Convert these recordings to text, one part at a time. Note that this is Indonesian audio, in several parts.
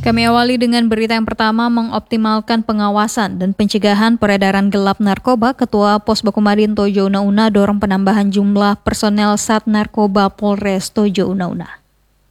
Kami awali dengan berita yang pertama, mengoptimalkan pengawasan dan pencegahan peredaran gelap narkoba. Ketua Pos Bakumadin Tojo Una-Una dorong penambahan jumlah personel Sat Narkoba Polres Tojo Una-Una.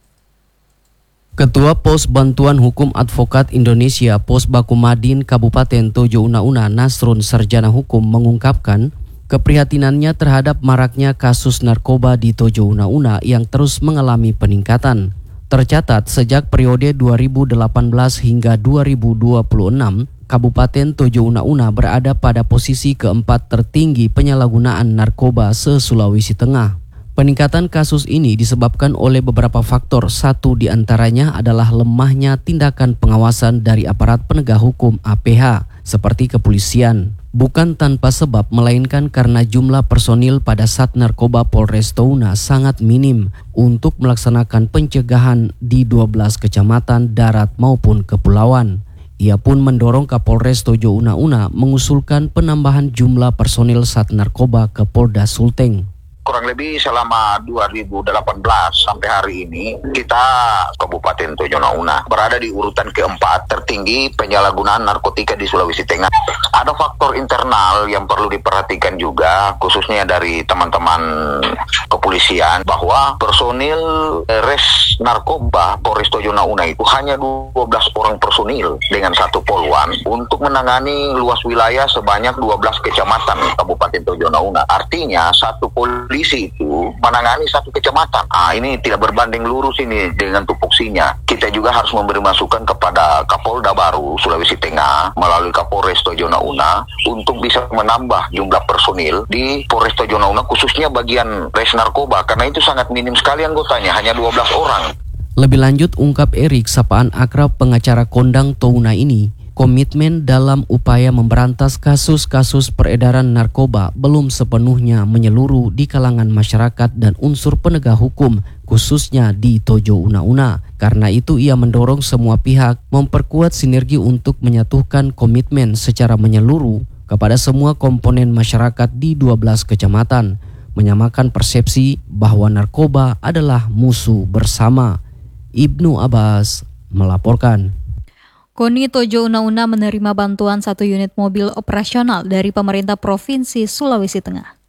Ketua Pos Bantuan Hukum Advokat Indonesia Pos Bakumadin Kabupaten Tojo Una-Una Nasrun Sarjana Hukum mengungkapkan keprihatinannya terhadap maraknya kasus narkoba di Tojo Una-Una yang terus mengalami peningkatan. Tercatat sejak periode 2018 hingga 2026, Kabupaten Tojo Una-Una berada pada posisi keempat tertinggi penyalahgunaan narkoba se-Sulawesi Tengah. Peningkatan kasus ini disebabkan oleh beberapa faktor. Satu di antaranya adalah lemahnya tindakan pengawasan dari aparat penegak hukum APH seperti kepolisian. Bukan tanpa sebab, melainkan karena jumlah personil pada Sat Narkoba Polres Touna sangat minim untuk melaksanakan pencegahan di 12 kecamatan darat maupun kepulauan. Ia pun mendorong Kapolres Tojo Una-Una mengusulkan penambahan jumlah personil Sat Narkoba ke Polda Sulteng. Kurang lebih selama 2018 sampai hari ini, kita Kabupaten Tojo Una-Una berada di urutan keempat tertinggi penyalahgunaan narkotika di Sulawesi Tengah. Ada faktor internal yang perlu diperhatikan juga, khususnya dari teman-teman kepolisian, bahwa personil res narkoba Polres Tojo Una-Una itu hanya 12 orang personil dengan satu poluan untuk menangani luas wilayah sebanyak 12 kecamatan Kabupaten Tojo Una-Una. Artinya satu polisi itu menangani satu kecamatan. Ini tidak berbanding lurus ini dengan tupoksinya. Kita juga harus memberi masukan kepada Kapolda baru Sulawesi Tengah melalui Kapolres Tojo Una-Una untuk bisa menambah jumlah personil di Polres Tojo Una-Una, khususnya bagian res narkoba, karena itu sangat minim sekali anggotanya, hanya 12 orang. Lebih lanjut, ungkap Erik, sapaan akrab pengacara kondang Touna ini, komitmen dalam upaya memberantas kasus-kasus peredaran narkoba belum sepenuhnya menyeluruh di kalangan masyarakat dan unsur penegak hukum, khususnya di Tojo Una-Una. Karena itu ia mendorong semua pihak memperkuat sinergi untuk menyatukan komitmen secara menyeluruh kepada semua komponen masyarakat di 12 kecamatan, menyamakan persepsi bahwa narkoba adalah musuh bersama. Ibnu Abbas melaporkan. KONI Tojo Una-Una menerima bantuan 1 unit mobil operasional dari pemerintah Provinsi Sulawesi Tengah.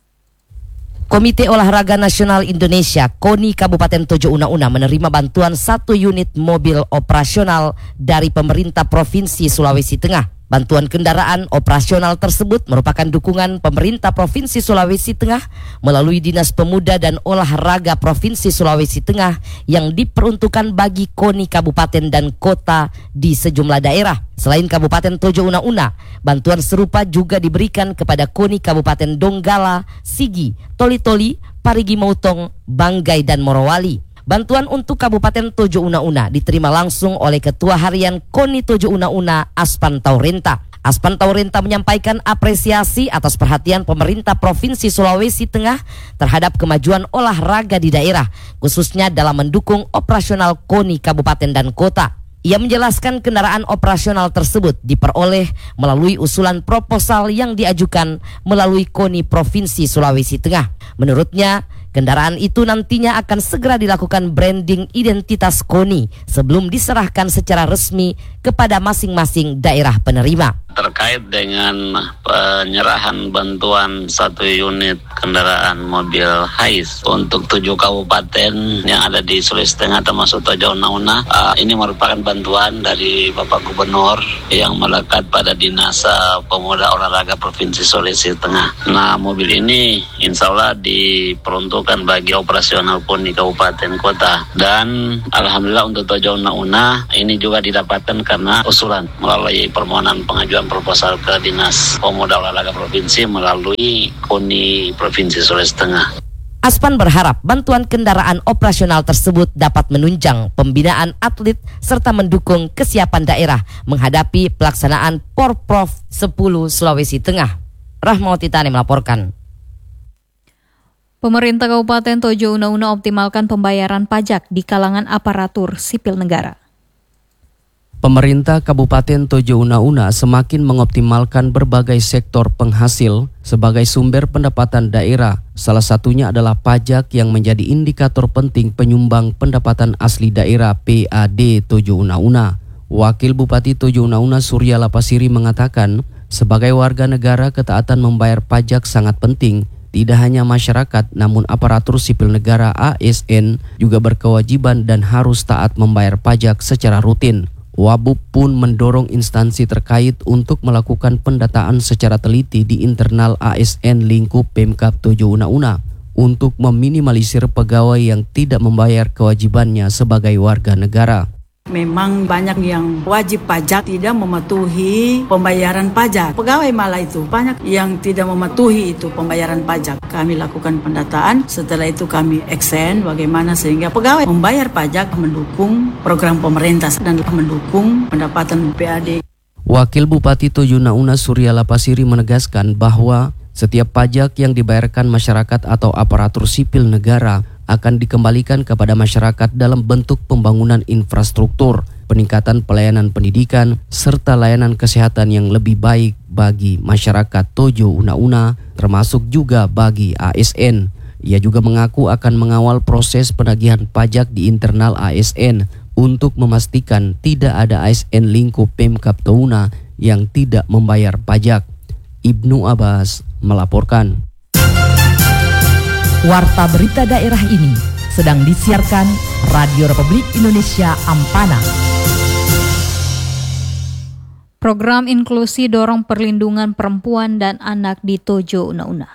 Komite Olahraga Nasional Indonesia KONI Kabupaten Tojo Una-Una menerima bantuan 1 unit mobil operasional dari pemerintah Provinsi Sulawesi Tengah. Bantuan kendaraan operasional tersebut merupakan dukungan pemerintah Provinsi Sulawesi Tengah melalui Dinas Pemuda dan Olahraga Provinsi Sulawesi Tengah yang diperuntukkan bagi KONI kabupaten dan kota di sejumlah daerah. Selain Kabupaten Tojo Una-Una, bantuan serupa juga diberikan kepada KONI Kabupaten Donggala, Sigi, Toli-Toli, Parigi Motong, Banggai, dan Morowali. Bantuan untuk Kabupaten Tojo Una-Una diterima langsung oleh Ketua Harian KONI Tojo Una-Una, Aspan Taurenta. Aspan Taurenta menyampaikan apresiasi atas perhatian pemerintah Provinsi Sulawesi Tengah terhadap kemajuan olahraga di daerah, khususnya dalam mendukung operasional KONI kabupaten dan kota. Ia menjelaskan kendaraan operasional tersebut diperoleh melalui usulan proposal yang diajukan melalui KONI Provinsi Sulawesi Tengah. Menurutnya, kendaraan itu nantinya akan segera dilakukan branding identitas KONI sebelum diserahkan secara resmi kepada masing-masing daerah penerima. Terkait dengan penyerahan bantuan 1 unit kendaraan mobil HAIS untuk 7 kabupaten yang ada di Sulawesi Tengah termasuk Tojo Una-Una, ini merupakan bantuan dari Bapak Gubernur yang melekat pada Dinas Pemuda Olahraga Provinsi Sulawesi Tengah. Nah, mobil ini insya Allah diperuntukkan bagi operasional KONI kabupaten kota, dan alhamdulillah untuk Tojo Una-Una ini juga didapatkan karena usulan melalui permohonan pengajuan proposal ke Dinas Pemuda Olahraga Provinsi melalui KONI Provinsi Sulawesi Tengah. Aspan berharap bantuan kendaraan operasional tersebut dapat menunjang pembinaan atlet serta mendukung kesiapan daerah menghadapi pelaksanaan Porprov 10 Sulawesi Tengah. Rahmawati Tani melaporkan. Pemerintah Kabupaten Tojo Una-Una optimalkan pembayaran pajak di kalangan aparatur sipil negara. Pemerintah Kabupaten Tojo Una-Una semakin mengoptimalkan berbagai sektor penghasil sebagai sumber pendapatan daerah. Salah satunya adalah pajak yang menjadi indikator penting penyumbang pendapatan asli daerah PAD Tojo Una-Una. Wakil Bupati Tojo Una-Una Surya Lapasiri mengatakan, sebagai warga negara ketaatan membayar pajak sangat penting. Tidak hanya masyarakat, namun aparatur sipil negara ASN juga berkewajiban dan harus taat membayar pajak secara rutin. Wabub pun mendorong instansi terkait untuk melakukan pendataan secara teliti di internal ASN lingkup Pemkab Tojo Una-Una untuk meminimalisir pegawai yang tidak membayar kewajibannya sebagai warga negara. Memang banyak yang wajib pajak tidak mematuhi pembayaran pajak. Pegawai malah itu banyak yang tidak mematuhi itu pembayaran pajak. Kami lakukan pendataan, setelah itu kami action bagaimana sehingga pegawai membayar pajak mendukung program pemerintah dan mendukung pendapatan PAD. Wakil Bupati Tojo Una-Una Surya Lapasiri menegaskan bahwa setiap pajak yang dibayarkan masyarakat atau aparatur sipil negara akan dikembalikan kepada masyarakat dalam bentuk pembangunan infrastruktur, peningkatan pelayanan pendidikan, serta layanan kesehatan yang lebih baik bagi masyarakat Tojo Una-Una, termasuk juga bagi ASN. Ia juga mengaku akan mengawal proses penagihan pajak di internal ASN untuk memastikan tidak ada ASN lingkup Pemkab Touna yang tidak membayar pajak. Ibnu Abbas melaporkan. Warta berita daerah ini sedang disiarkan Radio Republik Indonesia Ampana. Program inklusi dorong perlindungan perempuan dan anak di Tojo Una-Una.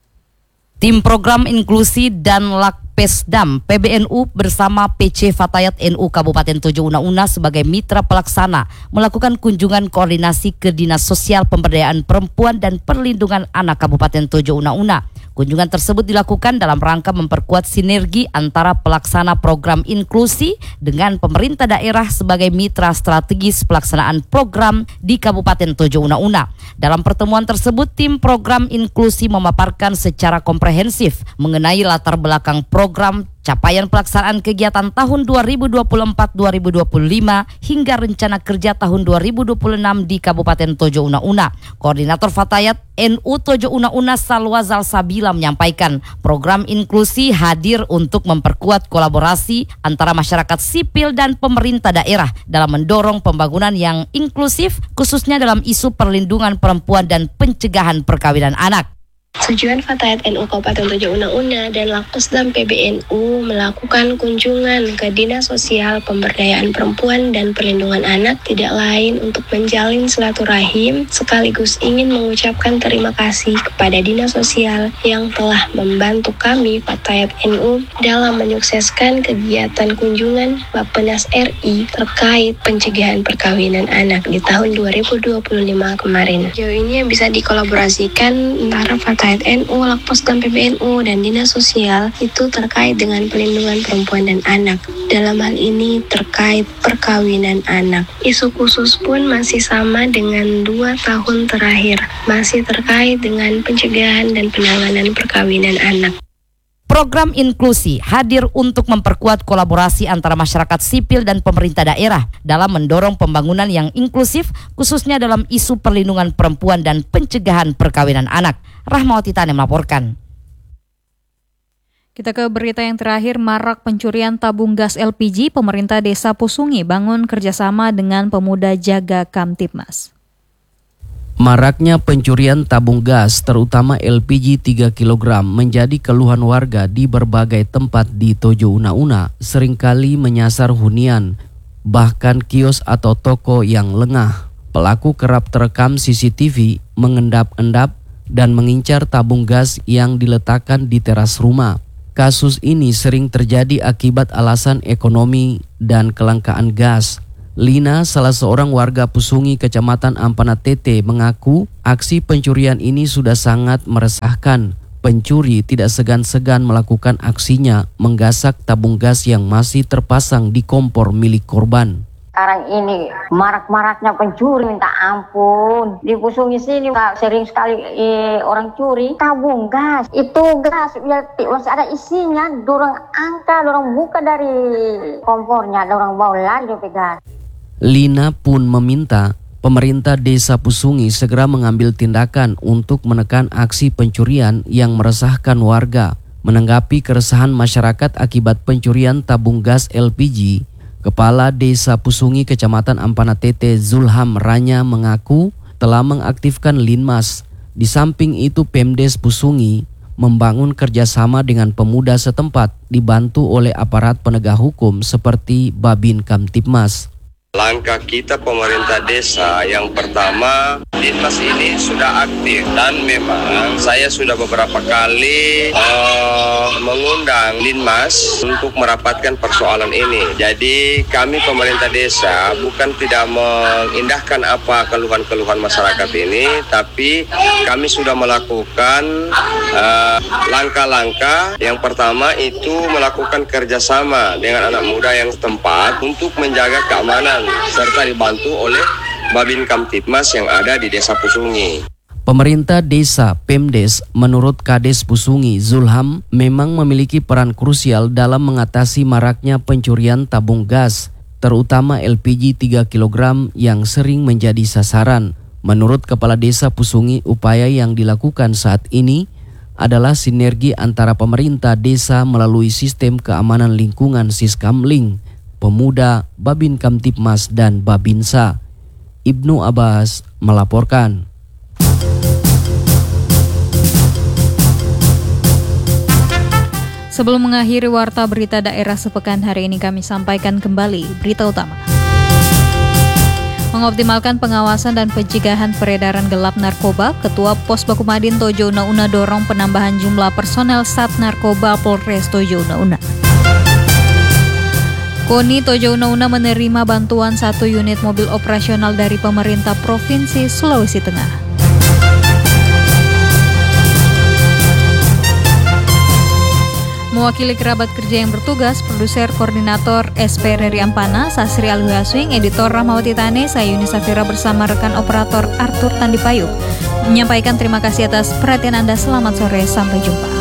Tim Program Inklusi dan Lakpesdam PBNU bersama PC Fatayat NU Kabupaten Tojo Una-Una sebagai mitra pelaksana melakukan kunjungan koordinasi ke Dinas Sosial Pemberdayaan Perempuan dan Perlindungan Anak Kabupaten Tojo Una-Una. Kunjungan tersebut dilakukan dalam rangka memperkuat sinergi antara pelaksana program inklusi dengan pemerintah daerah sebagai mitra strategis pelaksanaan program di Kabupaten Tojo Una-Una. Dalam pertemuan tersebut, tim program inklusi memaparkan secara komprehensif mengenai latar belakang program, capaian pelaksanaan kegiatan tahun 2024-2025 hingga rencana kerja tahun 2026 di Kabupaten Tojo Una-Una. Koordinator Fatayat NU Tojo Una-Una Salwa Zalsabila menyampaikan program inklusi hadir untuk memperkuat kolaborasi antara masyarakat sipil dan pemerintah daerah dalam mendorong pembangunan yang inklusif khususnya dalam isu perlindungan perempuan dan pencegahan perkawinan anak. Tujuan Fatayat NU Kabupaten Tojo Una-Una dan Lakpesdam PBNU melakukan kunjungan ke Dinas Sosial Pemberdayaan Perempuan dan Perlindungan Anak tidak lain untuk menjalin silaturahim sekaligus ingin mengucapkan terima kasih kepada Dinas Sosial yang telah membantu kami Fatayat NU dalam menyukseskan kegiatan kunjungan Bappenas RI terkait pencegahan perkawinan anak di tahun 2025 kemarin. Sejauh ini yang bisa dikolaborasikan antara Fatayat NU, Lakpesdam PBNU, dan Dinas Sosial itu terkait dengan pelindungan perempuan dan anak. Dalam hal ini terkait perkawinan anak. Isu khusus pun masih sama dengan 2 tahun terakhir, masih terkait dengan pencegahan dan penanganan perkawinan anak. Program inklusi hadir untuk memperkuat kolaborasi antara masyarakat sipil dan pemerintah daerah dalam mendorong pembangunan yang inklusif khususnya dalam isu perlindungan perempuan dan pencegahan perkawinan anak. Rahmawati Tane melaporkan. Kita ke berita yang terakhir, marak pencurian tabung gas LPG, pemerintah Desa Pusungi bangun kerjasama dengan pemuda jaga Kamtibmas. Maraknya pencurian tabung gas, terutama LPG 3 kg, menjadi keluhan warga di berbagai tempat di Tojo Una-Una, seringkali menyasar hunian, bahkan kios atau toko yang lengah. Pelaku kerap terekam CCTV, mengendap-endap, dan mengincar tabung gas yang diletakkan di teras rumah. Kasus ini sering terjadi akibat alasan ekonomi dan kelangkaan gas. Lina, salah seorang warga Pusungi, Kecamatan Ampana Tete, mengaku aksi pencurian ini sudah sangat meresahkan. Pencuri tidak segan-segan melakukan aksinya menggasak tabung gas yang masih terpasang di kompor milik korban. Sekarang ini marak-maraknya pencuri, minta ampun. Di Pusungi sini sering sekali orang curi tabung gas. Itu gas masih ada isinya, dorong angka, dorong buka dari kompornya, dorong bawa lagi gas. Lina pun meminta pemerintah Desa Pusungi segera mengambil tindakan untuk menekan aksi pencurian yang meresahkan warga. Menanggapi keresahan masyarakat akibat pencurian tabung gas LPG, Kepala Desa Pusungi Kecamatan Ampana Tete Zulham Ranya mengaku telah mengaktifkan Linmas. Di samping itu Pemdes Pusungi membangun kerjasama dengan pemuda setempat dibantu oleh aparat penegak hukum seperti Babin Kamtipmas. Langkah kita pemerintah desa yang pertama, Linmas ini sudah aktif dan memang saya sudah beberapa kali mengundang Linmas untuk merapatkan persoalan ini. Jadi kami pemerintah desa bukan tidak mengindahkan apa keluhan-keluhan masyarakat ini, tapi kami sudah melakukan langkah-langkah. Yang pertama itu melakukan kerjasama dengan anak muda yang setempat untuk menjaga keamanan serta dibantu oleh Babin Kamtipmas yang ada di Desa Pusungi. Pemerintah desa Pemdes menurut Kades Pusungi Zulham memang memiliki peran krusial dalam mengatasi maraknya pencurian tabung gas, terutama LPG 3 kg yang sering menjadi sasaran. Menurut Kepala Desa Pusungi, upaya yang dilakukan saat ini adalah sinergi antara pemerintah desa melalui sistem keamanan lingkungan Siskamling, Pemuda, Babin Kamtipmas, dan Babinsa. Ibnu Abbas melaporkan. Sebelum mengakhiri warta berita daerah sepekan hari ini, kami sampaikan kembali berita utama. Mengoptimalkan pengawasan dan pencegahan peredaran gelap narkoba, Ketua Pos Bakumadin Tojo Una dorong penambahan jumlah personel Sat Narkoba Polres Tojo Una. KONI Tojo Una menerima bantuan 1 unit mobil operasional dari pemerintah Provinsi Sulawesi Tengah. Mewakili kerabat kerja yang bertugas, produser koordinator SP Reri Ampana, Sasri Alwi-Haswing, editor Rahmawati Tane, saya Yuni Safira bersama rekan operator Arthur Tandipayuk menyampaikan terima kasih atas perhatian Anda. Selamat sore, sampai jumpa.